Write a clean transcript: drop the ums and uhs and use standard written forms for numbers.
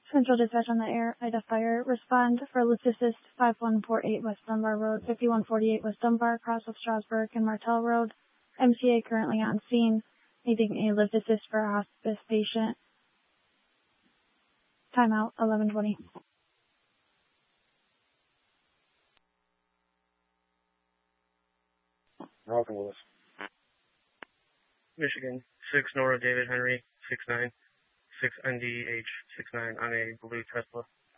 Central Dispatch on the air, Ida Fire. Respond for lift assist 5148 West Dunbar Road, 5148 West Dunbar, cross of Strasburg and Martel Road. MTA currently on scene, needing a lift assist for a hospice patient. Timeout 11:20. Welcome, Willis. Michigan, 6 Nora David Henry, 69, 6 NDH, 69 on a blue Tesla.